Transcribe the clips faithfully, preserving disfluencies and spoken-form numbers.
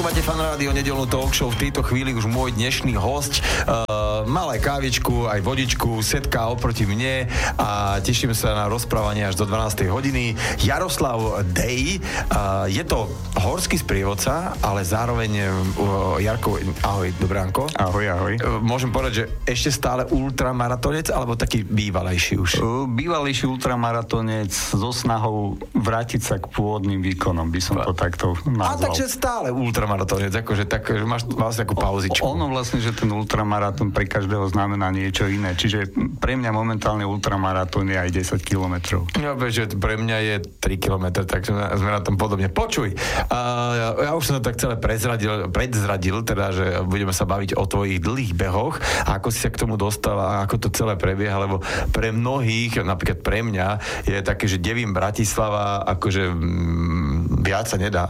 Počúvate Fan Rádio, nedeľnú talk show. V tejto chvíli už môj dnešný hosť. Uh, malé kávičku, aj vodičku, setká oproti mne a teším sa na rozprávanie až do dvanástej hodiny. Jaroslav Dej. Uh, je to horský sprievodca, ale zároveň uh, Jarko, ahoj, dobránko. Ahoj, ahoj. Uh, môžem povedať, že ešte stále ultramaratonec, alebo taký bývalejší už? Uh, bývalejší ultramaratonec so snahou vrátiť sa k pôvodným výkonom, by som to takto nazval. A takže stále ultramaratonec, akože tak, že máš vlastne takú pauzičku. Ono vlastne, že ten ultramaratón pre každého znamená niečo iné. Čiže pre mňa momentálne ultramaratón je aj desať kilometrov. No, že pre mňa je tri kilometre, tak sme na tom podobne. Počuj, uh, ja už som to tak celé prezradil, predzradil, teda, že budeme sa baviť o tvojich dlhých behoch a ako si sa k tomu dostal a ako to celé prebieha, lebo pre mnohých, napríklad pre mňa, je také, že devím Bratislava, akože mm, viac sa nedá.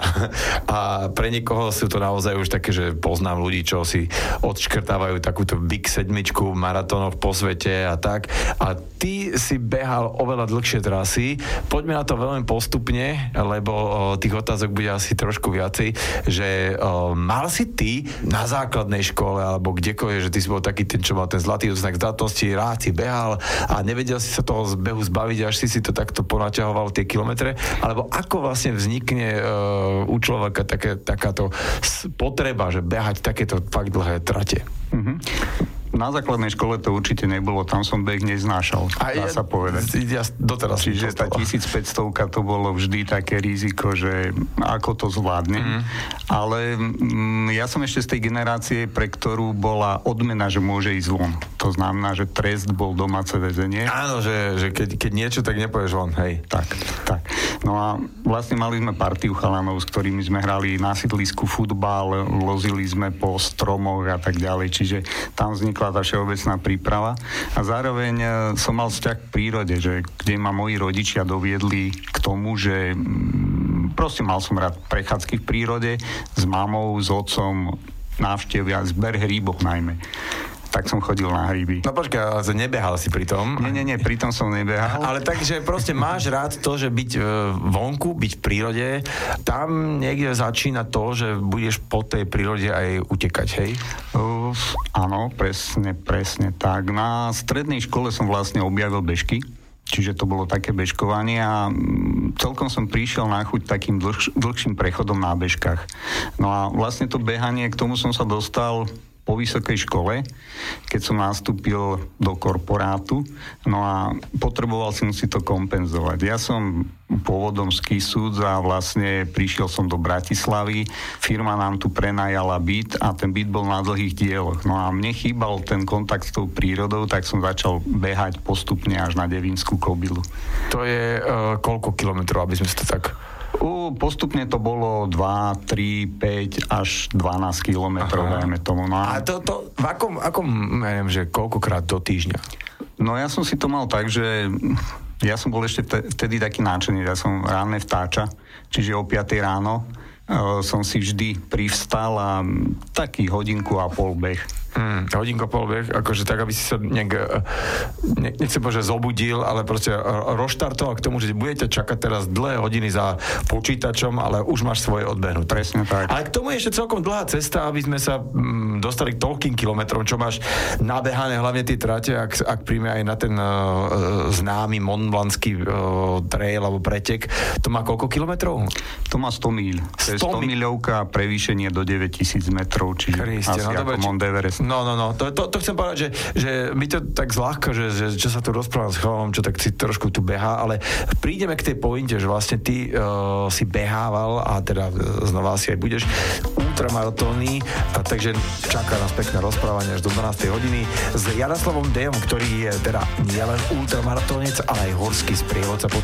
A pre niekoho sú to naozaj už také, že poznám ľudí, čo si odškrtávajú takúto big sedmičku maratónov po svete a tak. A ty si behal oveľa dlhšie trasy. Poďme na to veľmi postupne, lebo o, tých otázok bude asi trošku viacej, že o, mal si ty na základnej škole alebo kdekoľvek, že ty si bol taký ten, čo mal ten zlatý znak zlatosti, rád si behal a nevedel si sa toho behu zbaviť, až si si to takto ponaťahoval tie kilometre, alebo ako vlastne vznikne uh, u človeka také, takáto potreba, že behať takéto fakt dlhé trate? Mm-hmm. Na základnej škole to určite nebolo, tam som beh neznášal, a dá ja, sa povedať. Ja doteraz Čiže tá tisícpäťstovka to bolo vždy také riziko, že ako to zvládnem. Mm. Ale mm, ja som ešte z tej generácie, pre ktorú bola odmena, že môže ísť von. To znamená, že trest bol domáce väzenie. Áno, že, že keď, keď niečo, tak nepovieš von, hej. Tak, tak. No a vlastne mali sme partiu chalanov, s ktorými sme hrali na sídlisku futbal, lozili sme po stromoch a tak ďalej, čiže tam vznikla tá všeobecná príprava a zároveň som mal vzťah k prírode, že kde ma moji rodičia doviedli k tomu, že proste mal som rád prechádzky v prírode s mamou, s otcom, návštevy a zber hríbov najmä. Tak som chodil na hríby. No počkaj, ale nebehal si pri tom. Nie, nie, nie, pri tom som nebehal. Ale takže proste máš rád to, že byť vonku, byť v prírode, tam niekde začína to, že budeš po tej prírode aj utekať, hej? Uh, áno, presne, presne tak. Na strednej škole som vlastne objavil bežky, čiže to bolo také bežkovanie a celkom som prišiel na chuť takým dlhš- dlhším prechodom na bežkách. No a vlastne to behanie, k tomu som sa dostal po vysokej škole, keď som nastúpil do korporátu, no a potreboval som si to kompenzovať. Ja som pôvodom z Kisúc a vlastne prišiel som do Bratislavy, firma nám tu prenajala byt a ten byt bol na dlhých dieloch. No a mne chýbal ten kontakt s tou prírodou, tak som začal behať postupne až na Devínskú Kobylu. To je uh, koľko kilometrov, aby sme si to tak... U, postupne to bolo dva, tri, päť až dvanásť kilometrov, dajme tomu. No a to, to v akom, akom, neviem, že koľkokrát do týždňa? No ja som si to mal tak, že ja som bol ešte vtedy taký náčený, ja som ránne vtáča, čiže o piatej ráno uh, som si vždy privstal a taký hodinku a pol beh. Hmm, hodinko pol beh, akože tak, aby si sa nejak, ne, nechcem povedať, že zobudil, ale proste rozštartoval k tomu, že budete čakať teraz dlhé hodiny za počítačom, ale už máš svoje odbehnuté. Presne tak. Ale k tomu je ešte celkom dlhá cesta, aby sme sa mm, dostali k toľkým kilometrom, čo máš nabehané, hlavne tie trate, ak, ak príjme aj na ten uh, známy montblanský uh, trail alebo pretek. To má koľko kilometrov? To má sto míľ. To je sto miľovka, prevýšenie do deväťtisíc metrov, čiže Christe, asi no, ako Mount Everest. No, no, no, to, to, to chcem povedať, že, že my to tak zľahka, že, že čo sa tu rozprávam s chalanom, čo tak si trošku tu behá, ale prídeme k tej pointe, že vlastne ty uh, si behával a teda znova si aj budeš ultramaratónny, a takže čaká nás pekné rozprávanie až do dvanástej hodiny s Jaroslavom Dejom, ktorý je teda nielen ultramaratónec, ale aj horský sprievodca po